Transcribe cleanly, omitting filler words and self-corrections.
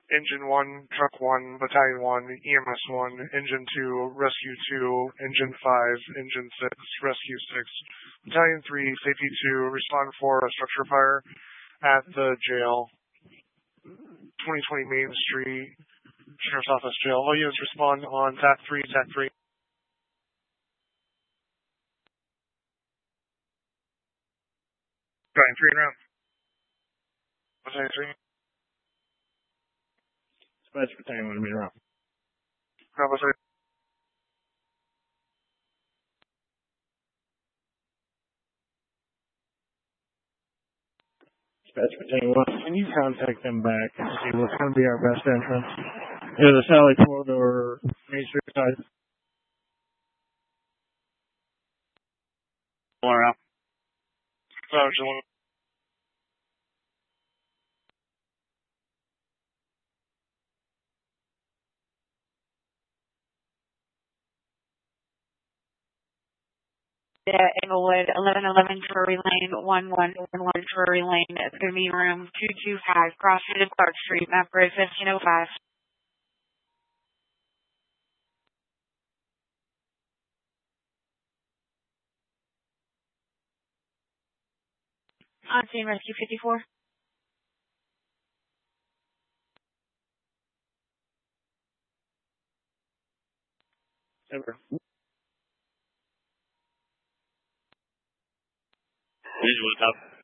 Engine 1, Truck 1, Battalion 1, EMS 1, Engine 2, Rescue 2, Engine 5, Engine 6, Rescue 6, Battalion 3, Safety 2, respond for a structure fire at the jail, 2020 Main Street, Sheriff's Office Jail. All units respond on TAC 3, TAC 3. Battalion 3 en route. Battalion 3. Dispatch Battalion 1 en route. Bravo 3. Dispatch Battalion 1, can you contact them back and see what's going to be our best entrance? Either the Sally Ford or Main Street side. Laura. Bravo 1. Englewood, 1111 Drury Lane, 1111 Drury Lane, Boomie Room 225, cross-street Clark Street, map road 1505. On scene rescue 54. Over. Visual top.